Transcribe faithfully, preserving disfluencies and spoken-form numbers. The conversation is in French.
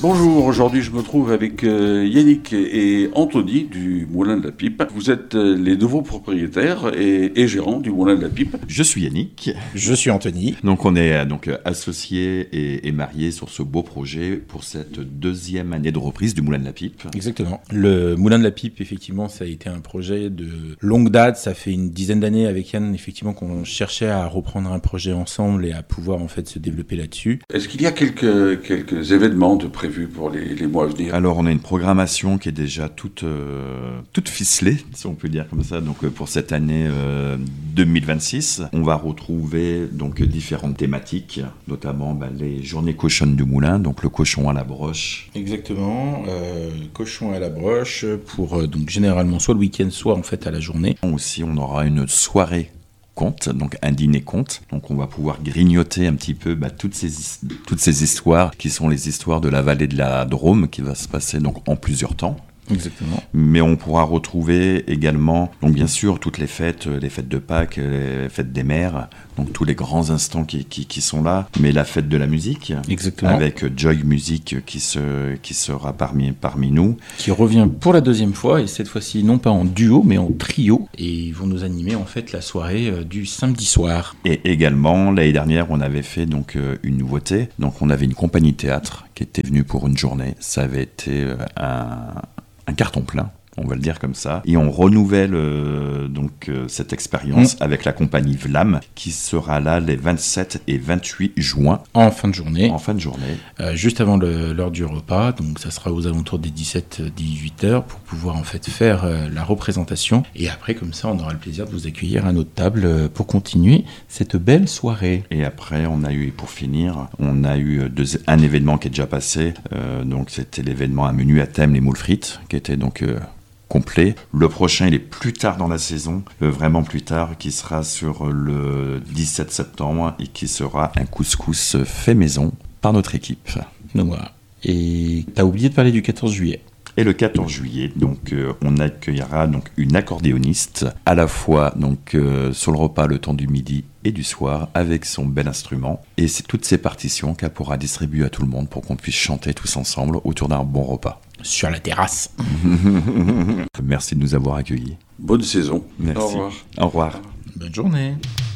Bonjour, aujourd'hui je me trouve avec euh, Yannick et Anthony du Moulin de la Pipe. Vous êtes euh, les nouveaux propriétaires et, et gérants du Moulin de la Pipe. Je suis Yannick. Je suis Anthony. Donc on est euh, donc associés et, et mariés sur ce beau projet pour cette deuxième année de reprise du Moulin de la Pipe. Exactement. Le Moulin de la Pipe, effectivement, ça a été un projet de longue date. Ça fait une dizaine d'années avec Yann, effectivement, qu'on cherchait à reprendre un projet ensemble et à pouvoir en fait se développer là-dessus. Est-ce qu'il y a quelques, quelques événements de prévus pour les, les mois à venir? Alors on a une programmation qui est déjà toute, euh, toute ficelée, si on peut dire comme ça. Donc euh, pour cette année euh, deux mille vingt-six, on va retrouver donc différentes thématiques, notamment bah, les journées cochonnes du Moulin, donc le cochon à la broche. Exactement. Euh, cochon à la broche pour euh, donc généralement soit le week-end, soit en fait à la journée. Aussi on aura une soirée conte, donc un dîner conte. Donc on va pouvoir grignoter un petit peu bah, toutes, ces, toutes ces histoires qui sont les histoires de la vallée de la Drôme qui va se passer donc en plusieurs temps. Exactement. Mais on pourra retrouver également, donc bien sûr, toutes les fêtes, les fêtes de Pâques, les fêtes des mères, donc tous les grands instants qui, qui, qui sont là, mais la fête de la musique, exactement, avec Joy Music qui, se, qui sera parmi, parmi nous. Qui revient pour la deuxième fois, et cette fois-ci non pas en duo, mais en trio, et ils vont nous animer en fait la soirée euh, du samedi soir. Et également, l'année dernière, on avait fait donc euh, une nouveauté, donc on avait une compagnie théâtre qui était venue pour une journée, ça avait été euh, un... un carton plein, on va le dire comme ça. Et on renouvelle euh, donc euh, cette expérience mmh. avec la compagnie Vlam qui sera là les vingt-sept et vingt-huit juin. En fin de journée. En fin de journée. Euh, juste avant le, l'heure du repas. Donc ça sera aux alentours des dix-sept à dix-huit heures pour pouvoir en fait faire euh, la représentation. Et après, comme ça, on aura le plaisir de vous accueillir à notre table euh, pour continuer cette belle soirée. Et après, on a eu, pour finir, on a eu deux, un événement qui est déjà passé. Euh, donc c'était l'événement Un menu à thème, les moules frites, qui était donc... Euh, complet. Le prochain, il est plus tard dans la saison, euh, vraiment plus tard, qui sera sur le dix-sept septembre et qui sera un couscous fait maison par notre équipe. Donc voilà. Et t'as oublié de parler du quatorze juillet. Et le quatorze juillet, donc, euh, on accueillera donc, une accordéoniste, à la fois donc, euh, sur le repas le temps du midi et du soir, avec son bel instrument. Et c'est toutes ces partitions qu'elle pourra distribuer à tout le monde pour qu'on puisse chanter tous ensemble autour d'un bon repas. Sur la terrasse. Merci de nous avoir accueillis. Bonne saison. Merci. Au revoir. Au revoir. Bonne journée.